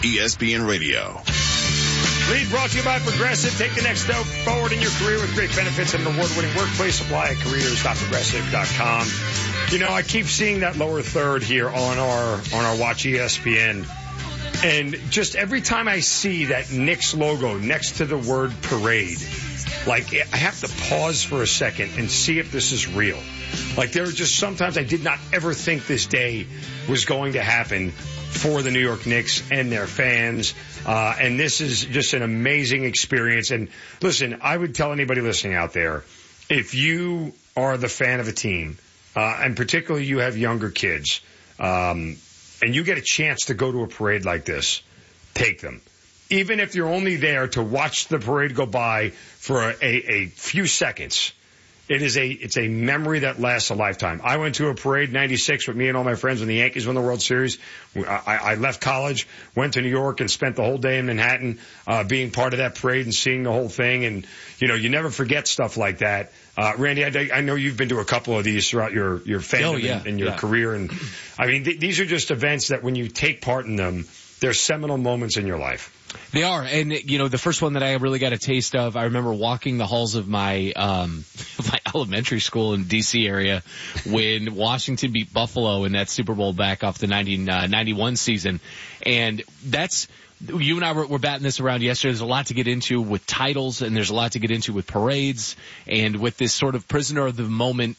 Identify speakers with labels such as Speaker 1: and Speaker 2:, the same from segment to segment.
Speaker 1: ESPN Radio.
Speaker 2: Lead brought to you by Progressive. Take the next step forward in your career with great benefits and an award-winning workplace. Apply at careers.progressive.com. You know, I keep seeing that lower third here on our Watch ESPN. And just every time I see that Knicks logo next to the word parade, like I have to pause for a second and see if this is real. Like there are just sometimes I did not ever think this day was going to happen for the New York Knicks and their fans. And this is just an amazing experience. And listen, I would tell anybody listening out there, if you are the fan of a team, and particularly you have younger kids, and you get a chance to go to a parade like this, take them. Even if you're only there to watch the parade go by for a few seconds, it's a memory that lasts a lifetime. I went to a parade in 96 with me and all my friends when the Yankees won the World Series. I left college, went to New York, and spent the whole day in Manhattan being part of that parade and seeing the whole thing. And, you know, you never forget stuff like that. Randy, I know you've been to a couple of these throughout your fandom and your career. And, I mean, these are just events that when you take part in them, they're seminal moments in your life.
Speaker 3: They are. And, you know, the first one that I really got a taste of, I remember walking the halls of my my elementary school in D.C. area when Washington beat Buffalo in that Super Bowl back off the 91 season. And that's, you and I were batting this around yesterday. There's a lot to get into with titles, and there's a lot to get into with parades, and with this sort of prisoner of the moment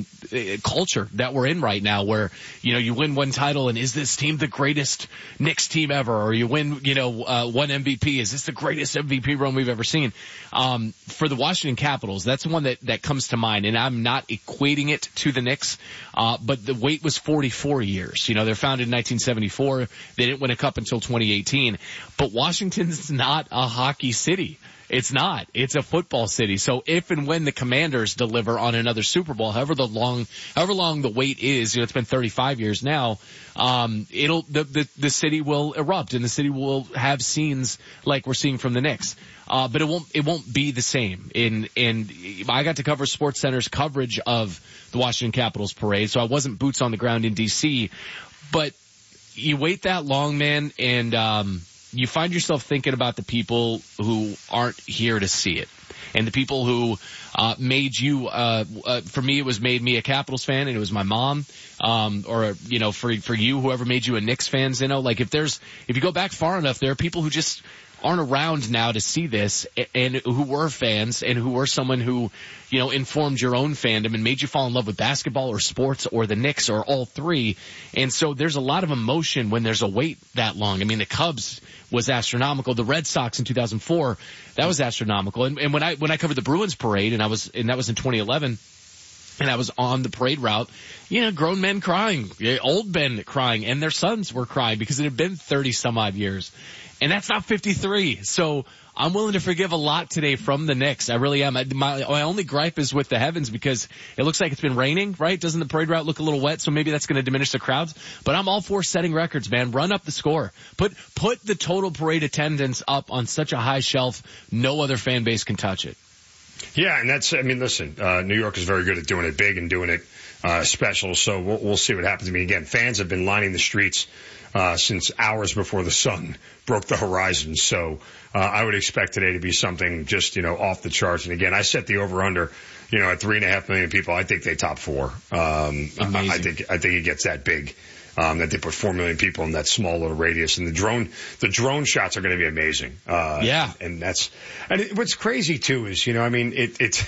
Speaker 3: culture that we're in right now, where, you know, you win one title, and is this team the greatest Knicks team ever? Or you win, you know, one MVP. Is this the greatest MVP run we've ever seen? For the Washington Capitals, that's the one that comes to mind, and I'm not equating it to the Knicks, but the wait was 44 years. You know, they're founded in 1974. They didn't win a cup until 2018. But Washington's not a hockey city. It's not. It's a football city. So if and when the Commanders deliver on another Super Bowl, however long the wait is, you know, it's been 35 years now, the city will erupt, and the city will have scenes like we're seeing from the Knicks. But it won't be the same. And I got to cover SportsCenter's coverage of the Washington Capitals parade, so I wasn't boots on the ground in DC. But you wait that long, man, and you find yourself thinking about the people who aren't here to see it, and the people who made you. For me, it made me a Capitals fan, and it was my mom. Or you know, for you, whoever made you a Knicks fan, you know, like if you go back far enough, there are people who just aren't around now to see this, and who were fans, and who were someone who, you know, informed your own fandom and made you fall in love with basketball or sports or the Knicks or all three. And so there's a lot of emotion when there's a wait that long. I mean, the Cubs was astronomical. The Red Sox in 2004, that was astronomical. And when I covered the Bruins parade, and that was in 2011, and I was on the parade route, you know, grown men crying, old men crying, and their sons were crying because it had been 30 some odd years. And that's not 53. So I'm willing to forgive a lot today from the Knicks. I really am. My only gripe is with the heavens, because it looks like it's been raining, right? Doesn't the parade route look a little wet? So maybe that's going to diminish the crowds. But I'm all for setting records, man. Run up the score. Put the total parade attendance up on such a high shelf, no other fan base can touch it.
Speaker 2: Yeah, and that's, I mean, listen, New York is very good at doing it big and doing it special. So we'll see what happens. I mean, again, fans have been lining the streets since hours before the sun broke the horizon. So I would expect today to be something just, you know, off the charts. And again, I set the over-under, you know, at 3.5 million people. I think they top 4. I think it gets that big. That they put 4 million people in that small little radius, and the drone shots are going to be amazing.
Speaker 3: Yeah.
Speaker 2: And what's crazy too is, you know, I mean,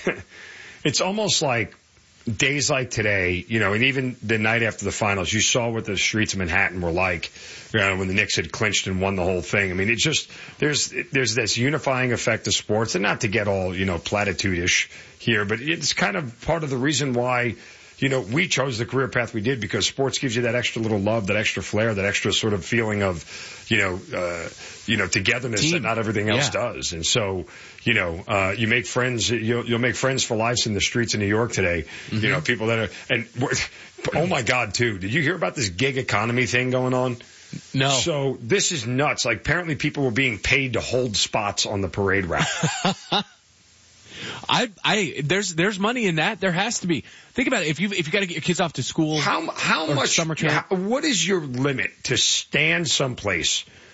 Speaker 2: it's almost like days like today, you know, and even the night after the finals, you saw what the streets of Manhattan were like, you know, when the Knicks had clinched and won the whole thing. I mean, it's just, there's this unifying effect of sports, and not to get all, you know, platitude-ish here, but it's kind of part of the reason why, you know, we chose the career path we did, because sports gives you that extra little love, that extra flair, that extra sort of feeling of, you know, togetherness
Speaker 3: Team.
Speaker 2: that not everything else does. And so, you know, you make friends, you'll make friends for life in the streets of New York today. Mm-hmm. You know, people that are, and oh my God, too. Did you hear about this gig economy thing going on?
Speaker 3: No.
Speaker 2: So this is nuts. Like, apparently people were being paid to hold spots on the parade route.
Speaker 3: There's money in that. There has to be. Think about it. If you got to get your kids off to school,
Speaker 2: how much
Speaker 3: summer camp,
Speaker 2: what is your limit to stand someplace